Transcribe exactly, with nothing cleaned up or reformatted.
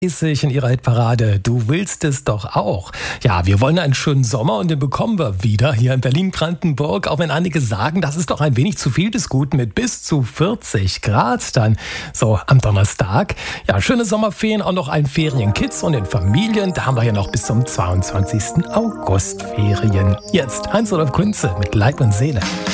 In ihrer Hitparade. Du willst es doch auch. Ja, wir wollen einen schönen Sommer und den bekommen wir wieder hier in Berlin-Brandenburg. Auch wenn einige sagen, das ist doch ein wenig zu viel des Guten mit bis zu vierzig Grad dann so am Donnerstag. Ja, schöne Sommerferien, auch noch allen Ferienkids und den Familien. Da haben wir ja noch bis zum zweiundzwanzigsten August Ferien. Jetzt Heinz-Rudolf Kunze mit Leib und Seele.